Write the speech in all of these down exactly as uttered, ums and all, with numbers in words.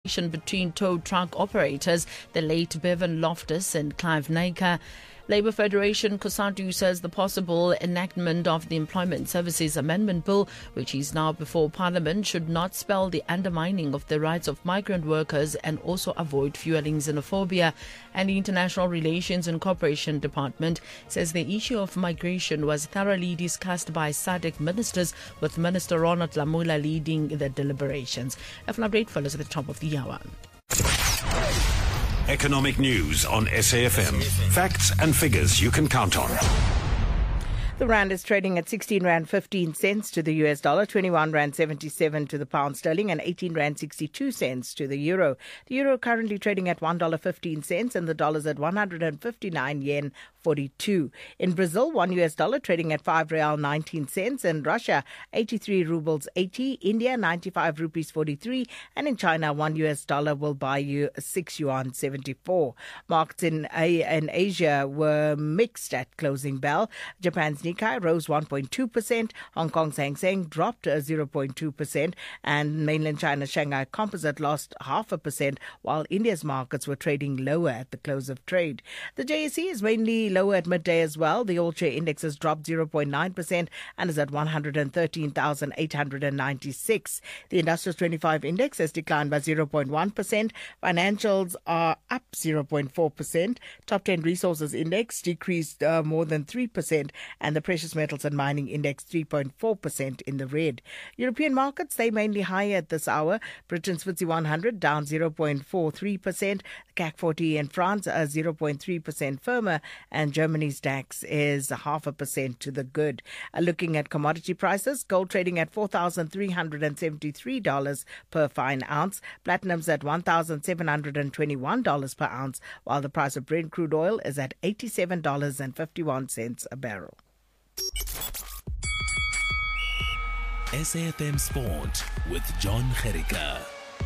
between tow truck operators, the late Bevan Loftus and Clive Naker. Labour Federation COSATU says the possible enactment of the Employment Services Amendment Bill, which is now before Parliament, should not spell the undermining of the rights of migrant workers and also avoid fueling xenophobia. And the International Relations and Cooperation Department says the issue of migration was thoroughly discussed by S A D C ministers, with Minister Ronald Lamola leading the deliberations. A full update follows at the top of the hour. Economic news on S A F M. Facts and figures you can count on. The rand is trading at sixteen rand fifteen cents to the U S dollar, twenty-one rand seventy-seven to the pound sterling, and eighteen rand sixty-two cents to the euro. The euro currently trading at one dollar fifteen cents, and the dollar's at one hundred fifty-nine yen forty-two. In Brazil, one U S dollar trading at five real nineteen cents, and Russia eighty-three rubles eighty, India ninety-five rupees forty-three, and in China one U S dollar will buy you six yuan seventy-four. Markets in, A- in Asia were mixed at closing bell. Japan's Nikkei rose one point two percent, Hong Kong's Hang Seng dropped zero point two percent, and mainland China's Shanghai Composite lost half a percent, while India's markets were trading lower at the close of trade. The J S E is mainly lower at midday as well. The all-share index has dropped zero point nine percent and is at one hundred thirteen thousand eight hundred ninety-six. The Industrials twenty-five index has declined by zero point one percent. Financials are up zero point four percent. Top ten Resources index decreased uh, more than three percent, and the Precious Metals and Mining index three point four percent in the red. European markets, they mainly higher at this hour. Britain's F T S E one hundred down zero point four three percent. The C A C forty in France are zero point three percent firmer, and Germany's DAX is half a percent to the good. Uh, looking at commodity prices, gold trading at four thousand three hundred seventy-three dollars per fine ounce. Platinum's at one thousand seven hundred twenty-one dollars per ounce, while the price of Brent crude oil is at eighty-seven dollars and fifty-one cents a barrel. S A F M Sport with John Gericka.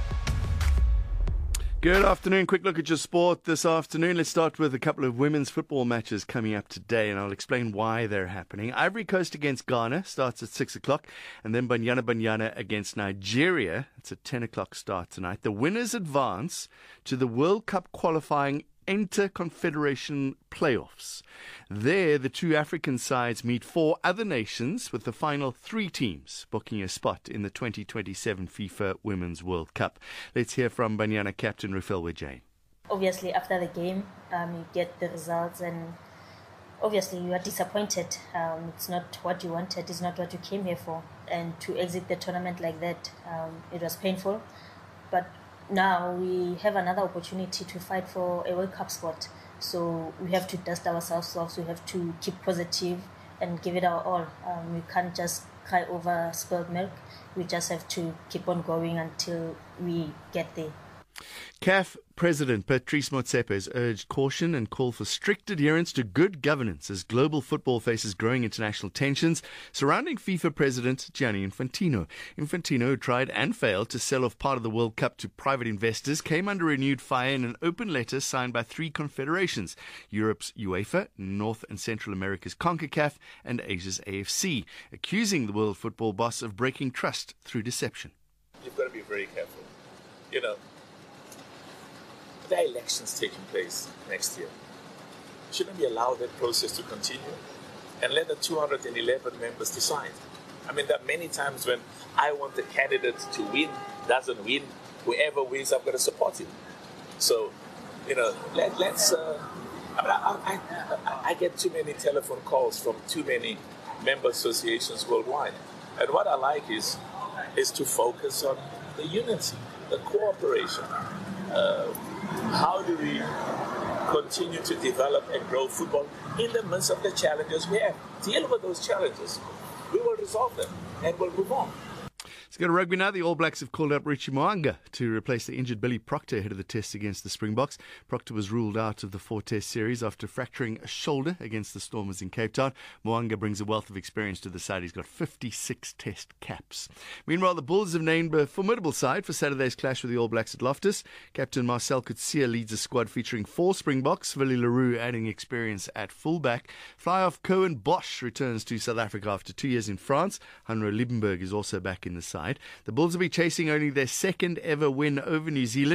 Good afternoon. Quick look at your sport this afternoon. Let's start with a couple of women's football matches coming up today, and I'll explain why they're happening. Ivory Coast against Ghana starts at six o'clock, and then Banyana Banyana against Nigeria. It's a ten o'clock start tonight. The winners advance to the World Cup qualifying Inter-Confederation playoffs. There, the two African sides meet four other nations, with the final three teams booking a spot in the twenty twenty-seven FIFA Women's World Cup. Let's hear from Banyana captain Rufilwe Jane. Obviously, after the game, um, you get the results, and obviously you are disappointed. Um, it's not what you wanted, it's not what you came here for. And to exit the tournament like that, um, it was painful. But now we have another opportunity to fight for a World Cup spot. So we have to dust ourselves off. We have to keep positive and give it our all. Um, we can't just cry over spilled milk. We just have to keep on going until we get there. C A F President Patrice Motsepe has urged caution and called for strict adherence to good governance as global football faces growing international tensions surrounding FIFA President Gianni Infantino. Infantino, who tried and failed to sell off part of the World Cup to private investors, came under renewed fire in an open letter signed by three confederations: Europe's UEFA, North and Central America's CONCACAF, and Asia's A F C, accusing the world football boss of breaking trust through deception. You've got to be very careful. You know, there are elections taking place next year. Shouldn't we allow that process to continue and let the two hundred eleven members decide? I mean, there are many times when I want the candidate to win, doesn't win. Whoever wins, I've got to support him. So, you know, let, let's. Uh, I mean, I, I, I get too many telephone calls from too many member associations worldwide, and what I like is is to focus on the unity, the cooperation. Uh, how do we continue to develop and grow football in the midst of the challenges we have? Deal with those challenges. We will resolve them and we'll move on. Let's go to rugby now. The All Blacks have called up Richie Mo'unga to replace the injured Billy Proctor ahead of the test against the Springboks. Proctor was ruled out of the four-test series after fracturing a shoulder against the Stormers in Cape Town. Mo'unga brings a wealth of experience to the side. He's got fifty-six test caps. Meanwhile, the Bulls have named a formidable side for Saturday's clash with the All Blacks at Loftus. Captain Marcel Coetzee leads a squad featuring four Springboks, Willie Leroux adding experience at fullback. Fly-off Cohen Bosch returns to South Africa after two years in France. Hanro Liebenberg is also back in the side. The Bulls will be chasing only their second ever win over New Zealand.